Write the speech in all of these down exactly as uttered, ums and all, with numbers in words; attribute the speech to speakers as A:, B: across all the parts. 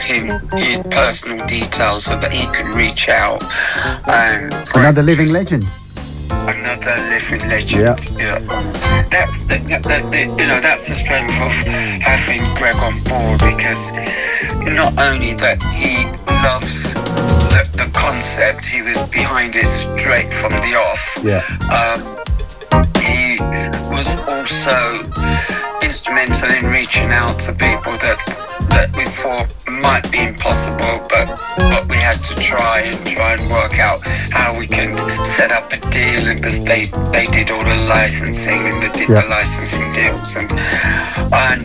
A: him his personal details so that he could reach out. Um,
B: Another living legend.
A: Another living legend.
B: Yeah.
A: Yeah. That's the, the, the, you know that's the strength of having Greg on board, because not only that he loves the, the concept, he was behind it straight from the off.
B: Yeah.
A: Um, he was also instrumental in reaching out to people that that we thought might be impossible, but but we had to try and try and work out how we can set up a deal, and because they they did all the licensing and they did
B: yeah.
A: the licensing deals, and and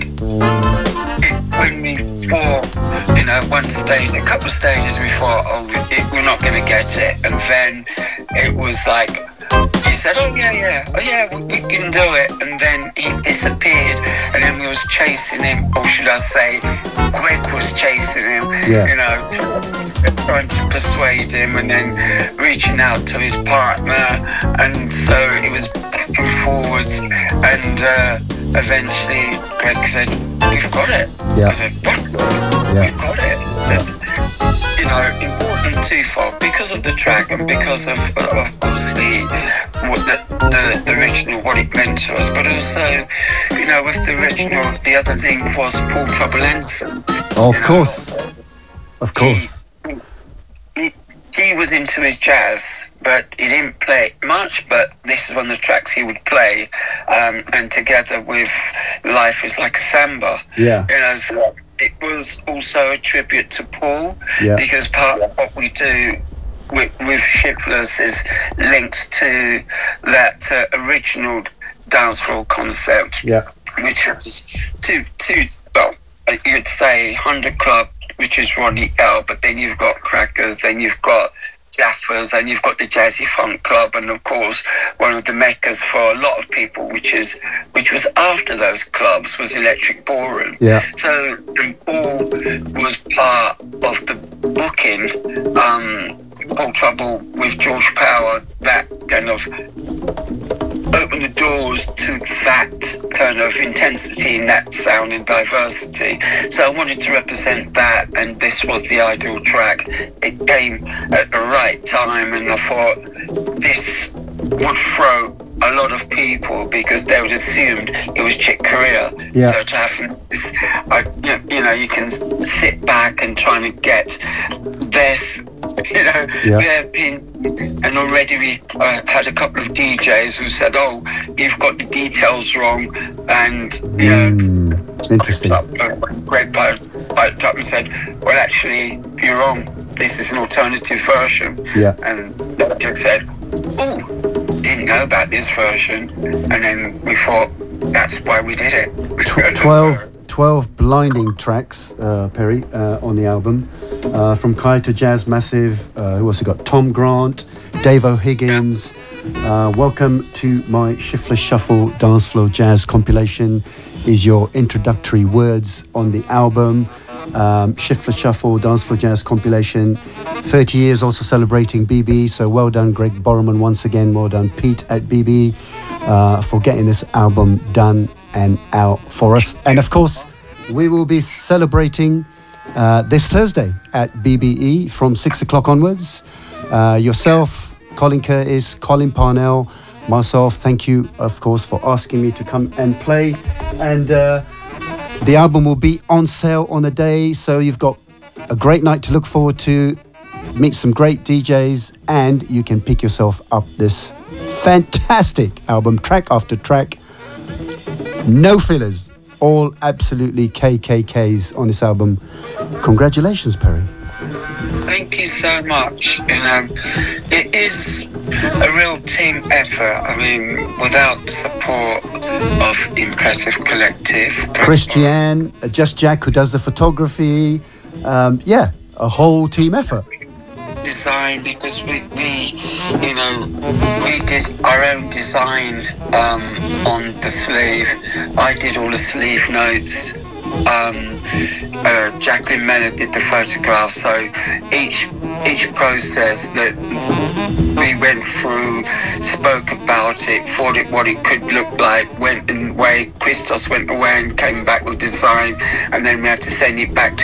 A: it, when we thought, you know, one stage, a couple of stages we thought, oh, it, we're not going to get it, and then it was like, he said, oh yeah, yeah, oh yeah, we, we can do it, and then he disappeared, and then we was chasing him, or should I say, Greg was chasing him,
B: yeah.
A: you know, to, trying to persuade him, and then reaching out to his partner, and so it was back and forwards, and uh, eventually Greg said, we've got it.
B: Yeah.
A: I said, what?
B: Yeah.
A: We've got it. I said, you know, important twofold, because of the track and because of uh, obviously what the, the the original, what it meant to us, but also, you know, with the original, the other thing was Paul Trouble Anson.
B: Oh, of course, know, of course.
A: He, he, he was into his jazz, but he didn't play it much. But this is one of the tracks he would play, um, and together with Life Is Like a Samba.
B: Yeah.
A: You know. So, it was also a tribute to Paul,
B: yeah.
A: because part of what we do with, with Shiftless is linked to that uh, original dance floor concept,
B: yeah.
A: which was two, two, well, you'd say one hundred Club, which is Ronnie L, but then you've got Crackers, then you've got Jaffers, and you've got the Jazzy Funk Club, and of course one of the meccas for a lot of people, which is which was after those clubs, was Electric Ballroom.
B: Yeah.
A: So and Paul was part of the booking, um, Paul Trouble with George Power, that kind of opened the doors to that kind of intensity and that sound and diversity. So I wanted to represent that, and this was the ideal track. It came at the right time, and I thought this would throw a lot of people, because they would assumed it was Chick Corea.
B: Yeah.
A: So to have this, I, you know, you can sit back and try to get their, you know,
B: yeah.
A: their opinion. And already we uh, had a couple of D Js who said, oh, you've got the details wrong, and you know,
B: mm, interesting.
A: Up, uh, Greg piped up and said, well, actually, you're wrong. This is an alternative version.
B: Yeah.
A: And Jack said, oh, didn't know about this version, and then we thought that's why we did it.
B: twelve, twelve blinding tracks, uh, Perry, uh, on the album, uh, from Kai to Jazz Massive. Uh, who also got Tom Grant, Dave O'Higgins. Uh, welcome to my Shiftless Shuffle Dance Floor Jazz compilation. Is your introductory words on the album. Um, Shiftless Shuffle Dance Floor Jazz compilation. thirty years also celebrating B B. So well done, Greg Borman, once again. Well done, Pete at B B, uh, for getting this album done and out for us. And of course, we will be celebrating uh, this Thursday at B B E from six o'clock onwards. Uh, yourself, Colin Curtis, Colin Parnell, myself, thank you, of course, for asking me to come and play. And uh, the album will be on sale on the day, so you've got a great night to look forward to, meet some great D Js, and you can pick yourself up this fantastic album, track after track. No fillers, all absolutely K K Ks on this album. Congratulations, Perry.
A: Thank you so much. You know, it is a real team effort. I mean, without the support of Impressive Collective,
B: Christian, Just Jack, who does the photography, um, yeah, a whole team effort.
A: Design, because we, we, you know, we did our own design um, on the sleeve. I did all the sleeve notes. Um, uh, Jacqueline Mellor did the photographs. So each each process that we went through, spoke about it, thought it what it could look like, went and away. Christos went away and came back with design, and then we had to send it back to